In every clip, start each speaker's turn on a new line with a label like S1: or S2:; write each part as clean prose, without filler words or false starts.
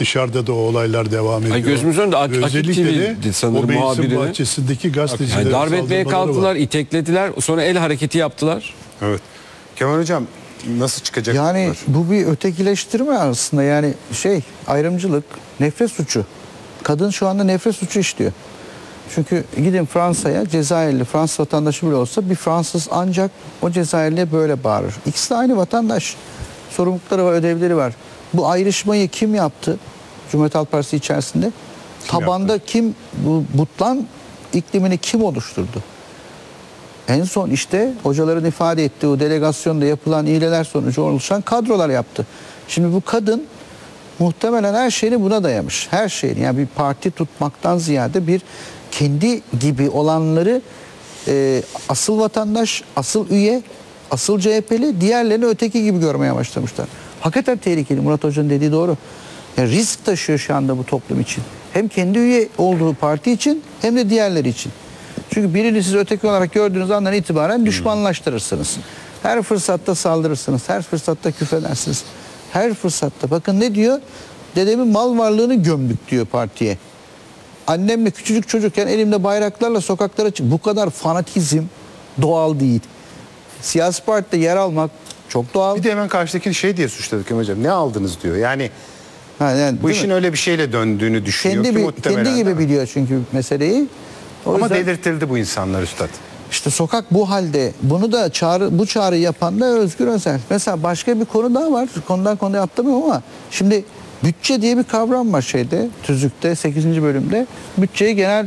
S1: Dışarıda da o olaylar devam ediyor.
S2: Gözümüzün önünde
S1: Özellikle de
S2: sanırım
S1: o Beysin
S2: muhabiri.
S1: bahçesindeki gazetecilere
S2: Yani darp etmeye
S1: saldırmaları
S2: kalktılar,
S1: var.
S2: iteklediler, sonra el hareketi yaptılar.
S3: Evet. Kemal Hocam nasıl çıkacak?
S4: Yani bu bir ötekileştirme aslında, yani ayrımcılık, nefret suçu. Kadın şu anda nefret suçu işliyor. Çünkü gidin Fransa'ya, Cezayirli Fransız vatandaşı bile olsa bir Fransız ancak o Cezayirli'ye böyle bağırır. İkisi de aynı vatandaş. Sorumlulukları var, ödevleri var. Bu ayrışmayı kim yaptı Cumhuriyet Halk Partisi içerisinde? Tabanda kim, bu butlan iklimini kim oluşturdu? En son işte hocaların ifade ettiği o delegasyonda yapılan iğneler sonucu oluşan kadrolar yaptı. Şimdi bu kadın muhtemelen her şeyini buna dayamış. Her şeyini, yani bir parti tutmaktan ziyade bir kendi gibi olanları asıl vatandaş, asıl üye, asıl CHP'li, diğerlerini öteki gibi görmeye başlamışlar. Hakikaten tehlikeli. Murat Hoca'nın dediği doğru. Yani risk taşıyor şu anda bu toplum için. Hem kendi üye olduğu parti için hem de diğerleri için. Çünkü birini siz öteki olarak gördüğünüz andan itibaren düşmanlaştırırsınız. Her fırsatta saldırırsınız. Her fırsatta küfredersiniz. Her fırsatta. Bakın ne diyor? Dedemin mal varlığını gömdük diyor partiye. Annemle küçücük çocukken elimde bayraklarla sokaklara çık. Bu kadar fanatizm doğal değil. Siyasi partide yer almak çok doğal.
S3: Bir de hemen karşıdakini şey diye suçladık Kemal Hocam. Ne aldınız diyor. Yani bu işin öyle bir şeyle döndüğünü düşünüyor ki muhtemelen.
S4: Kendi gibi biliyor çünkü meseleyi.
S3: Ama delirtildi bu insanlar üstad.
S4: İşte sokak bu halde. Bunu da bu çağrıyı yapan da Özgür Özel. Mesela başka bir konu daha var. Konudan konuya atlamıyorum ama şimdi bütçe diye bir kavram var TÜZÜK'te 8. bölümde. Bütçeyi genel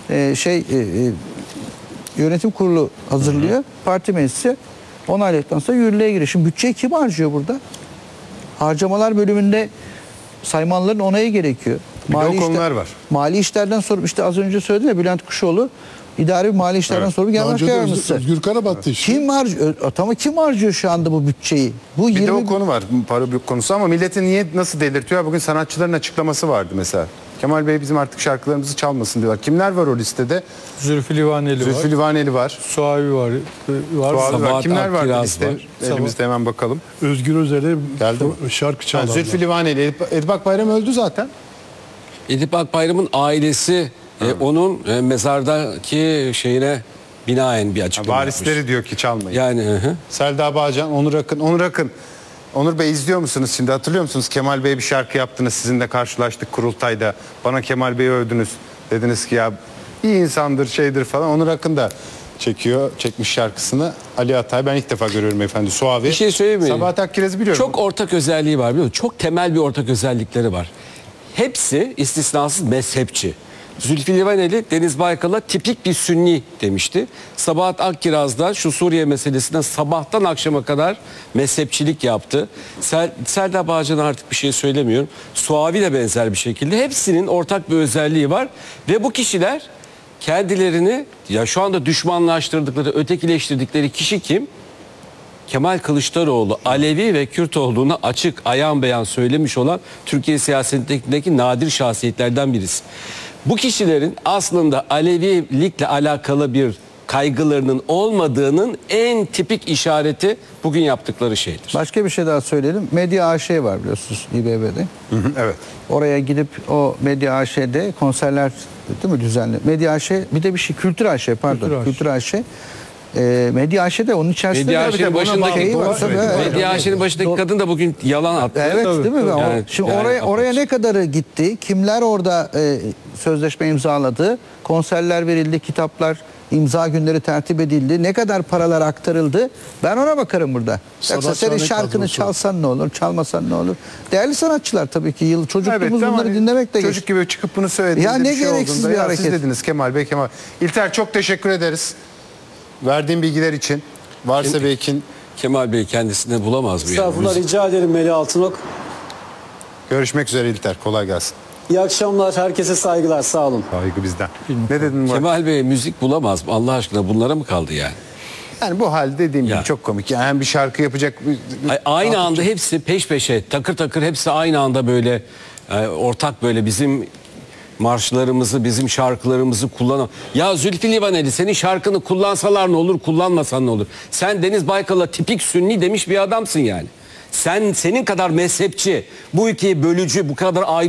S4: yönetim kurulu hazırlıyor. Hı-hı. Parti meclisi onayladıktan sonra yürürlüğe giriyor. Şimdi bütçeyi kim harcıyor burada? Harcamalar bölümünde saymanların onayı gerekiyor.
S3: Bir de o konular var.
S4: Mali işlerden sorup işte az önce söyledi ya Bülent Kuşoğlu, idari mali işlerden sorup genel yardımcısı.
S1: Özgür Karabattı işte.
S4: Kim harcıyor şu anda bu bütçeyi? Bir
S3: de o konu var, para konusu, ama milleti niye nasıl delirtiyor? Bugün sanatçıların açıklaması vardı mesela. Kemal Bey bizim artık şarkılarımızı çalmasın diyorlar. Kimler var o listede?
S5: Zülfü Livaneli var. Suavi var.
S3: Var. Kimler var listede? Elimizde hemen bakalım.
S1: Özgür Özel'e şarkı çalanlar.
S3: Zülfü Livaneli. Edip Akbayram öldü zaten.
S2: Edip Akbayram'ın ailesi onun mezardaki şeyine binaen bir açıklama
S3: varisleri
S2: yapmış.
S3: diyor ki çalmayın.
S2: Yani
S3: Selda Bağcan, Onur Akın. Onur Bey izliyor musunuz şimdi? Hatırlıyor musunuz? Kemal Bey bir şarkı yaptınız. Sizinle karşılaştık kurultayda. Bana Kemal Bey'i övdünüz. Dediniz ki ya iyi insandır, şeydir falan. Onur Akın da çekmiş şarkısını. Ali Atay, ben ilk defa görüyorum efendim. Suavi.
S2: Bir şey söyleyeyim mi?
S3: Sabahat Akkiraz'ı biliyorum.
S2: Çok ortak özelliği var biliyor musun? Çok temel bir ortak özellikleri var. Hepsi istisnasız mezhepçi. Zülfü Livaneli Deniz Baykal'a tipik bir Sünni demişti. Sabahat Akkiraz da şu Suriye meselesinden sabahtan akşama kadar mezhepçilik yaptı. Selda Bağcan'a artık bir şey söylemiyorum. Suavi de benzer bir şekilde. Hepsinin ortak bir özelliği var. Ve bu kişiler kendilerini şu anda düşmanlaştırdıkları, ötekileştirdikleri kişi kim? Kemal Kılıçdaroğlu Alevi ve Kürt olduğunu açık, ayan beyan söylemiş olan Türkiye siyasetindeki nadir şahsiyetlerden birisi. Bu kişilerin aslında Alevilikle alakalı bir kaygılarının olmadığının en tipik işareti bugün yaptıkları şeydir.
S4: Başka bir şey daha söyleyelim. Medya AŞ var biliyorsunuz İBB'de.
S3: Evet.
S4: Oraya gidip o Medya AŞ'de konserler değil mi düzenli? Medya AŞ bir de bir şey Kültür AŞ pardon. Kültür AŞ. Medya AŞ'de onun içerisinde
S2: Medya AŞ'nin
S4: başındaki
S2: başındaki kadın da bugün yalan attı.
S4: Evet değil mi?
S2: Yani,
S4: şimdi oraya ne kadarı gitti? Kimler orada sözleşme imzaladı? Konserler verildi, kitaplar, imza günleri tertip edildi. Ne kadar paralar aktarıldı? Ben ona bakarım burada. Yoksa senin şarkını çalsan ne olur, çalmasan ne olur? Değerli sanatçılar tabii ki çocukluğumuz bunları dinlemek de
S3: çocuk gibi çıkıp bunu söylediğinizde
S4: ya ne gereksiz bir hareket.
S3: Siz dediniz Kemal Bey. İlter çok teşekkür ederiz. Verdiğin bilgiler için. Varsa belki...
S2: Kemal Bey kendisini bulamaz mı?
S6: Estağfurullah, rica ederim Melih Altınok.
S3: Görüşmek üzere İlter. Kolay gelsin.
S6: İyi akşamlar. Herkese saygılar. Sağ olun.
S3: Saygı bizden. Ne dedin Murat?
S2: Kemal Bey müzik bulamaz mı? Allah aşkına bunlara mı kaldı yani?
S3: Yani bu hal dediğim gibi çok komik. Yani hem bir şarkı yapacak...
S2: Aynı anda hepsi peş peşe takır takır hepsi aynı anda böyle ortak böyle bizim marşlarımızı, bizim şarkılarımızı kullanan... Ya Zülfü Livaneli senin şarkını kullansalar ne olur, kullanmasan ne olur? Sen Deniz Baykal'a tipik Sünni demiş bir adamsın yani. Senin kadar mezhepçi, bu ülkeyi bölücü, bu kadar ayrı